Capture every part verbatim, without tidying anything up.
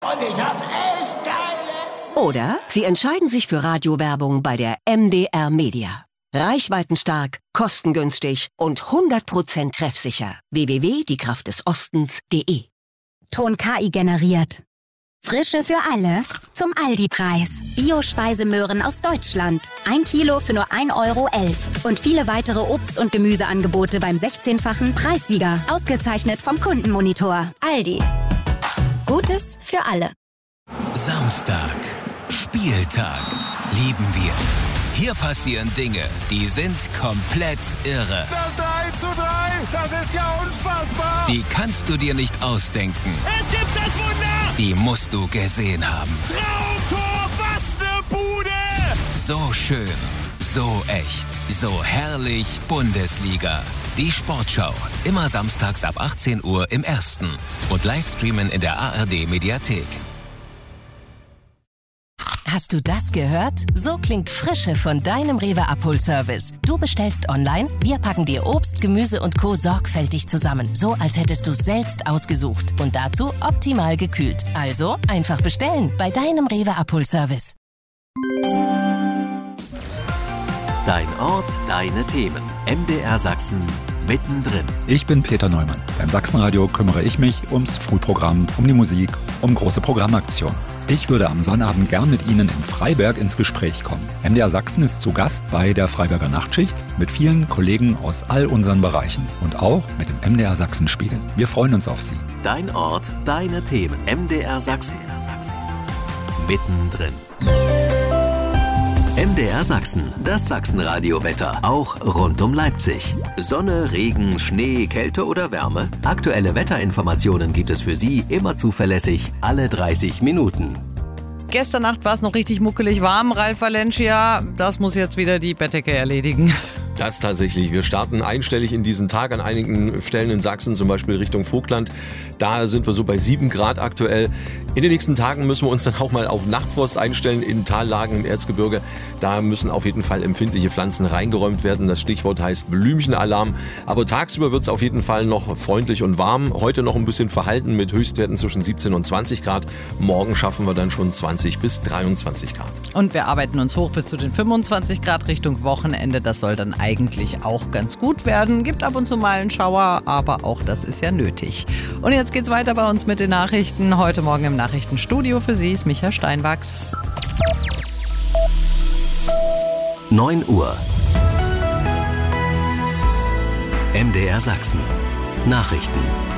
Und ich hab echt geiles... Oder Sie entscheiden sich für Radiowerbung bei der M D R Media. Reichweitenstark, kostengünstig und hundert Prozent treffsicher. w w w punkt die kraft des ostens punkt de Ton K I generiert. Frische für alle zum Aldi-Preis. Bio-Speisemöhren aus Deutschland. Ein Kilo für nur ein Euro elf. Und viele weitere Obst- und Gemüseangebote beim sechzehnfachen Preissieger. Ausgezeichnet vom Kundenmonitor. Aldi. Gutes für alle. Samstag. Spieltag. Lieben wir. Hier passieren Dinge, die sind komplett irre. Das eins zu drei, das ist ja unfassbar. Die kannst du dir nicht ausdenken. Es gibt das Wunder. Die musst du gesehen haben. Traumtor, was ne Bude. So schön, so echt, so herrlich Bundesliga. Die Sportschau, immer samstags ab achtzehn Uhr im Ersten und Livestreamen in der A R D-Mediathek. Hast du das gehört? So klingt Frische von deinem Rewe Abholservice. Du bestellst online, wir packen dir Obst, Gemüse und Co. sorgfältig zusammen. So, als hättest du es selbst ausgesucht. Und dazu optimal gekühlt. Also einfach bestellen bei deinem Rewe Abholservice. Dein Ort, deine Themen. M D R Sachsen. Mittendrin. Ich bin Peter Neumann. Beim Sachsenradio kümmere ich mich ums Frühprogramm, um die Musik, um große Programmaktionen. Ich würde am Sonnabend gern mit Ihnen in Freiberg ins Gespräch kommen. M D R Sachsen ist zu Gast bei der Freiberger Nachtschicht mit vielen Kollegen aus all unseren Bereichen und auch mit dem M D R Sachsen Spiegel. Wir freuen uns auf Sie. Dein Ort, deine Themen. M D R Sachsen. Mittendrin. M D R Sachsen, das Sachsenradio-Wetter, auch rund um Leipzig. Sonne, Regen, Schnee, Kälte oder Wärme? Aktuelle Wetterinformationen gibt es für Sie immer zuverlässig, alle dreißig Minuten. Gestern Nacht war es noch richtig muckelig warm, Ralf Valencia. Das muss jetzt wieder die Bettdecke erledigen. Das tatsächlich. Wir starten einstellig in diesen Tag an einigen Stellen in Sachsen, zum Beispiel Richtung Vogtland. Da sind wir so bei sieben Grad aktuell. In den nächsten Tagen müssen wir uns dann auch mal auf Nachtfrost einstellen in Tallagen im Erzgebirge. Da müssen auf jeden Fall empfindliche Pflanzen reingeräumt werden. Das Stichwort heißt Blümchenalarm. Aber tagsüber wird es auf jeden Fall noch freundlich und warm. Heute noch ein bisschen verhalten mit Höchstwerten zwischen siebzehn und zwanzig Grad. Morgen schaffen wir dann schon zwanzig bis dreiundzwanzig Grad. Und wir arbeiten uns hoch bis zu den fünfundzwanzig Grad Richtung Wochenende. Das soll dann eigentlich auch ganz gut werden. Gibt ab und zu mal einen Schauer, aber auch das ist ja nötig. Und jetzt geht's weiter bei uns mit den Nachrichten. Heute Morgen im Nachrichtenstudio für Sie ist Micha Steinwachs. neun Uhr. M D R Sachsen. Nachrichten.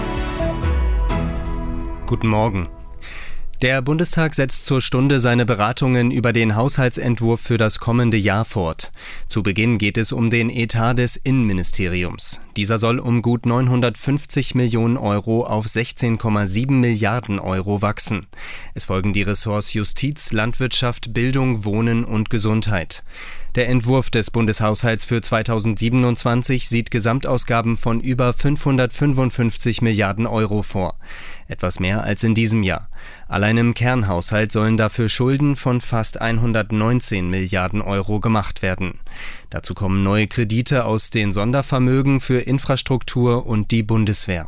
Guten Morgen. Der Bundestag setzt zur Stunde seine Beratungen über den Haushaltsentwurf für das kommende Jahr fort. Zu Beginn geht es um den Etat des Innenministeriums. Dieser soll um gut neunhundertfünfzig Millionen Euro auf sechzehn Komma sieben Milliarden Euro wachsen. Es folgen die Ressorts Justiz, Landwirtschaft, Bildung, Wohnen und Gesundheit. Der Entwurf des Bundeshaushalts für zweitausendsiebenundzwanzig sieht Gesamtausgaben von über fünfhundertfünfundfünfzig Milliarden Euro vor. Etwas mehr als in diesem Jahr. Allein im Kernhaushalt sollen dafür Schulden von fast hundertneunzehn Milliarden Euro gemacht werden. Dazu kommen neue Kredite aus den Sondervermögen für Infrastruktur und die Bundeswehr.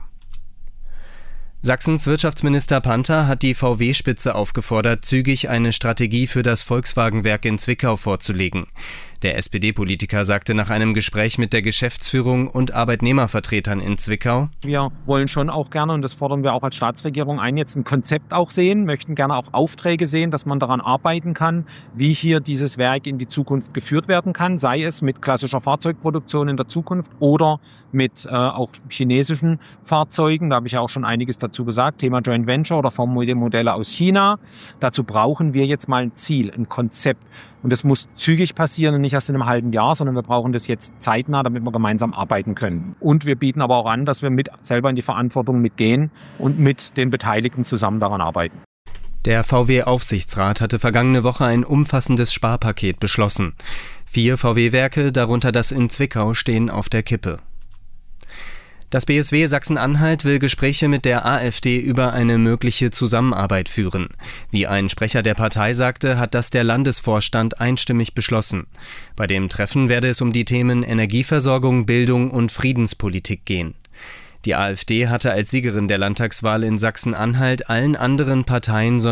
Sachsens Wirtschaftsminister Panther hat die V W-Spitze aufgefordert, zügig eine Strategie für das Volkswagenwerk in Zwickau vorzulegen. Der S P D-Politiker sagte nach einem Gespräch mit der Geschäftsführung und Arbeitnehmervertretern in Zwickau: Wir wollen schon auch gerne, und das fordern wir auch als Staatsregierung ein, jetzt ein Konzept auch sehen, möchten gerne auch Aufträge sehen, dass man daran arbeiten kann, wie hier dieses Werk in die Zukunft geführt werden kann, sei es mit klassischer Fahrzeugproduktion in der Zukunft oder mit äh, auch chinesischen Fahrzeugen. Da habe ich ja auch schon einiges dazu gesagt, Thema Joint Venture oder Formodelle aus China. Dazu brauchen wir jetzt mal ein Ziel, ein Konzept. Und das muss zügig passieren und nicht erst in einem halben Jahr, sondern wir brauchen das jetzt zeitnah, damit wir gemeinsam arbeiten können. Und wir bieten aber auch an, dass wir mit selber in die Verantwortung mitgehen und mit den Beteiligten zusammen daran arbeiten. Der V W-Aufsichtsrat hatte vergangene Woche ein umfassendes Sparpaket beschlossen. Vier V W-Werke, darunter das in Zwickau, stehen auf der Kippe. Das B S W Sachsen-Anhalt will Gespräche mit der AfD über eine mögliche Zusammenarbeit führen. Wie ein Sprecher der Partei sagte, hat das der Landesvorstand einstimmig beschlossen. Bei dem Treffen werde es um die Themen Energieversorgung, Bildung und Friedenspolitik gehen. Die AfD hatte als Siegerin der Landtagswahl in Sachsen-Anhalt allen anderen Parteien